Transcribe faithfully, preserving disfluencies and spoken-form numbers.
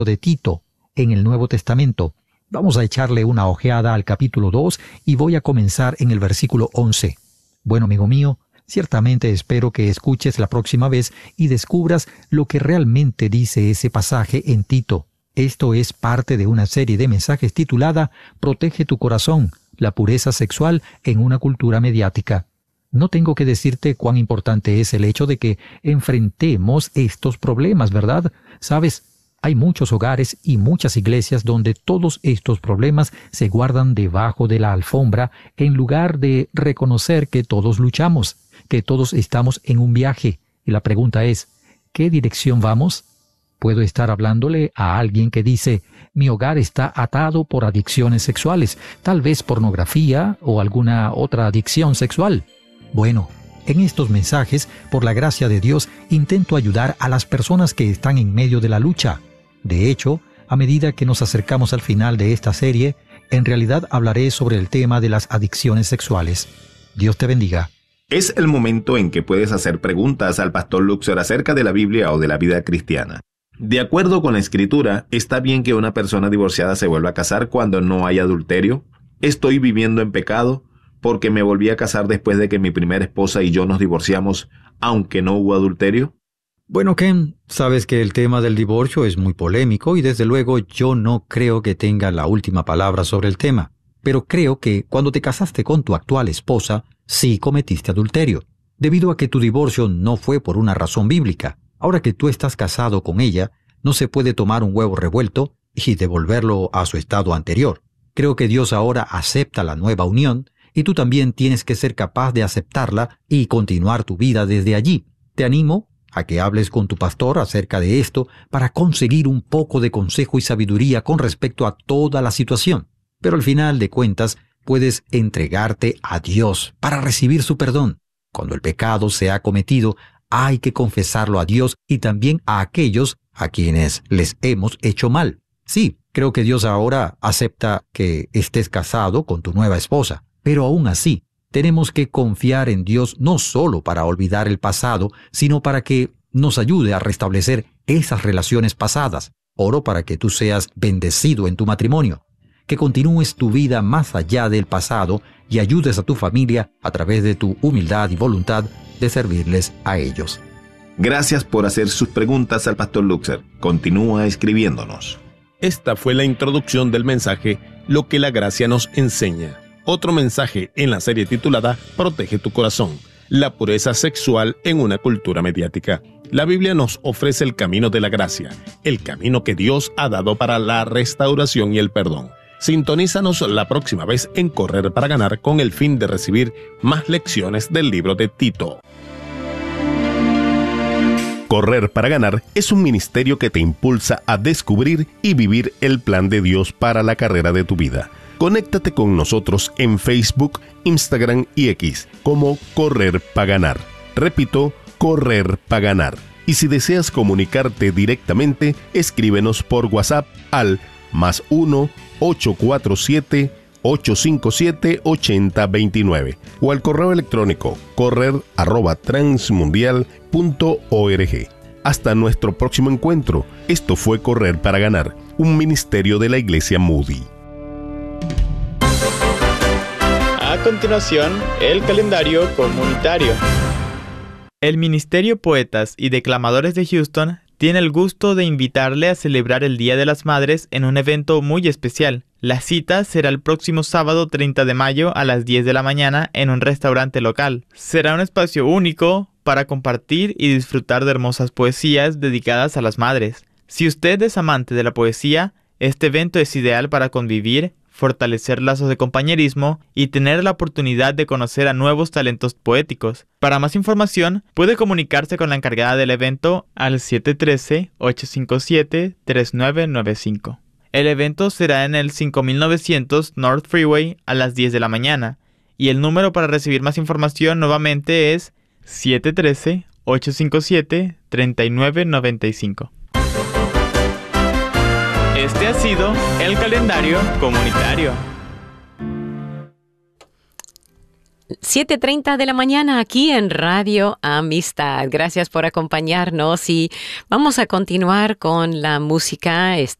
de Tito en el Nuevo Testamento. Vamos a echarle una ojeada al capítulo dos y voy a comenzar en el versículo once. Bueno, amigo mío, ciertamente espero que escuches la próxima vez y descubras lo que realmente dice ese pasaje en Tito. Esto es parte de una serie de mensajes titulada Protege tu corazón, la pureza sexual en una cultura mediática. No tengo que decirte cuán importante es el hecho de que enfrentemos estos problemas, ¿verdad? Sabes, hay muchos hogares y muchas iglesias donde todos estos problemas se guardan debajo de la alfombra en lugar de reconocer que todos luchamos, que todos estamos en un viaje. Y la pregunta es, ¿qué dirección vamos? Puedo estar hablándole a alguien que dice, mi hogar está atado por adicciones sexuales, tal vez pornografía o alguna otra adicción sexual. Bueno, en estos mensajes, por la gracia de Dios, intento ayudar a las personas que están en medio de la lucha. De hecho, a medida que nos acercamos al final de esta serie, en realidad hablaré sobre el tema de las adicciones sexuales. Dios te bendiga. Es el momento en que puedes hacer preguntas al pastor Luxor acerca de la Biblia o de la vida cristiana. De acuerdo con la Escritura, ¿está bien que una persona divorciada se vuelva a casar cuando no hay adulterio? ¿Estoy viviendo en pecado porque me volví a casar después de que mi primera esposa y yo nos divorciamos, aunque no hubo adulterio? Bueno, Ken, sabes que el tema del divorcio es muy polémico y desde luego yo no creo que tenga la última palabra sobre el tema. Pero creo que cuando te casaste con tu actual esposa, sí cometiste adulterio, debido a que tu divorcio no fue por una razón bíblica. Ahora que tú estás casado con ella, no se puede tomar un huevo revuelto y devolverlo a su estado anterior. Creo que Dios ahora acepta la nueva unión y tú también tienes que ser capaz de aceptarla y continuar tu vida desde allí. Te animo a que hables con tu pastor acerca de esto para conseguir un poco de consejo y sabiduría con respecto a toda la situación. Pero al final de cuentas, puedes entregarte a Dios para recibir su perdón. Cuando el pecado se ha cometido, hay que confesarlo a Dios y también a aquellos a quienes les hemos hecho mal. Sí, creo que Dios ahora acepta que estés casado con tu nueva esposa, pero aún así, tenemos que confiar en Dios no solo para olvidar el pasado, sino para que nos ayude a restablecer esas relaciones pasadas. Oro para que tú seas bendecido en tu matrimonio, que continúes tu vida más allá del pasado y ayudes a tu familia a través de tu humildad y voluntad de servirles a ellos. Gracias por hacer sus preguntas al pastor Luxor. Continúa escribiéndonos. Esta fue la introducción del mensaje Lo que la gracia nos enseña. Otro mensaje en la serie titulada Protege tu corazón, la pureza sexual en una cultura mediática. La Biblia nos ofrece el camino de la gracia, el camino que Dios ha dado para la restauración y el perdón. Sintonízanos la próxima vez en Correr para Ganar con el fin de recibir más lecciones del libro de Tito. Correr para Ganar es un ministerio que te impulsa a descubrir y vivir el plan de Dios para la carrera de tu vida. Conéctate con nosotros en Facebook, Instagram y X como Correr para Ganar. Repito, Correr para Ganar. Y si deseas comunicarte directamente, escríbenos por WhatsApp al más uno ocho cuatro siete ocho cinco siete ocho cero dos nueve o al correo electrónico correr arroba transmundial punto org. Hasta nuestro próximo encuentro. Esto fue Correr para Ganar, un ministerio de la Iglesia Moody. A continuación, el calendario comunitario. El Ministerio Poetas y Declamadores de Houston tiene el gusto de invitarle a celebrar el Día de las Madres en un evento muy especial. La cita será el próximo sábado treinta de mayo a las diez de la mañana en un restaurante local. Será un espacio único para compartir y disfrutar de hermosas poesías dedicadas a las madres. Si usted es amante de la poesía, este evento es ideal para convivir, fortalecer lazos de compañerismo y tener la oportunidad de conocer a nuevos talentos poéticos. Para más información, puede comunicarse con la encargada del evento al siete uno tres, ocho cinco siete, tres nueve nueve cinco. El evento será en el cinco mil novecientos North Freeway a las diez de la mañana y el número para recibir más información nuevamente es siete uno tres, ocho cinco siete, tres nueve nueve cinco. Este ha sido el calendario comunitario. siete treinta de la mañana aquí en Radio Amistad. Gracias por acompañarnos y vamos a continuar con la música.